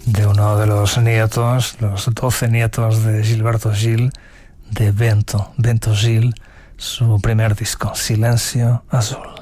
de uno de los nietos, los 12 nietos de Gilberto Gil, de Bento Gil, su primer disco, Silencio Azul.